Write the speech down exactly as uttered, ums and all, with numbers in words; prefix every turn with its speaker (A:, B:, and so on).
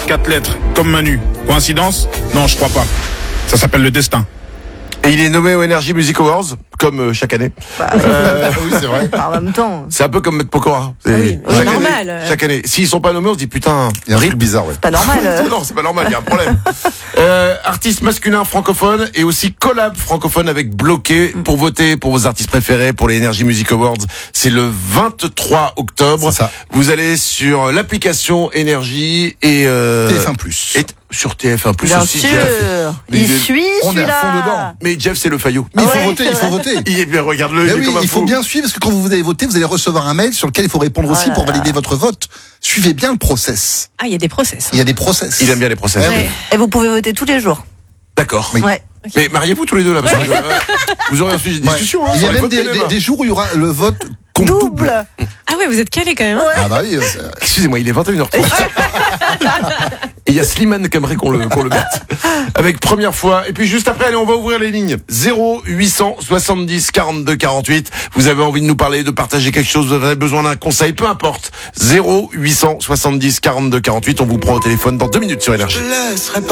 A: quatre lettres, comme Manu. Coïncidence? Non, je crois pas. Ça s'appelle le destin.
B: Et il est nommé aux Energy Music Awards, comme euh, chaque année.
C: Bah,
B: Euh,
D: Oui, c'est vrai.
C: en même temps,
B: c'est un peu comme Maître Pokora. C'est-
E: Ah oui,
B: chaque
E: normal.
B: année, chaque année. S'ils sont pas nommés, on se dit putain,
D: Il y a un
B: rip.
D: truc bizarre, ouais.
C: c'est pas normal. euh.
B: Non, c'est pas normal, il y a un problème. euh, artiste masculin francophone et aussi collab francophone avec Bloqué. Pour voter pour vos artistes préférés pour les Energy Music Awards, c'est le vingt-trois octobre.
D: C'est ça.
B: Vous allez sur l'application Énergie et euh,
D: T F un plus.
B: et sur T F un plus
C: Bien
B: aussi.
C: sûr,
B: Jeff.
C: il
B: Il est-
C: suit
D: on est à
C: celui-là.
D: fond dedans.
B: Mais Jeff, c'est le faillot.
D: Mais il faut
C: Ouais,
D: voter, il
C: c'est
D: faut
C: vrai.
D: voter.
B: Il est bien, regarde-le.
D: Mais
B: il est
D: oui,
B: comme un
D: il faut
B: fou.
D: bien suivre parce que quand vous allez voter, vous allez recevoir un mail sur lequel il faut répondre aussi
C: Oh là
D: pour
C: là.
D: valider votre vote. Suivez bien le process.
E: Ah, il y a des process.
D: Il y a des process.
B: Il aime bien les procès.
D: Ouais, oui.
E: Ouais.
C: Et vous pouvez voter tous les jours.
B: D'accord.
D: Oui.
C: Ouais.
B: Mais mariez-vous tous les deux là. Parce que je- vous aurez un sujet de
D: Ouais.
B: discussion. Hein,
D: Il y a
B: sur les
D: même
B: votes
D: des,
B: T N M.
D: des- des jours où il y aura le vote compte double.
C: Double.
E: Ah ouais, vous êtes calé quand même. hein.
D: Ah bah oui. euh, c'est-
B: Excusez-moi, il est vingt et une heures trente. Et il y a Slimane qui aimerait qu'on le, qu'on le mette. Avec première fois. Et puis juste après, allez, on va ouvrir les lignes. zéro huit cent soixante-dix quarante-deux quarante-huit. Vous avez envie de nous parler, de partager quelque chose, vous avez besoin d'un conseil, peu importe. zéro huit cent soixante-dix quarante-deux quarante-huit. On vous prend au téléphone dans deux minutes sur Énergie.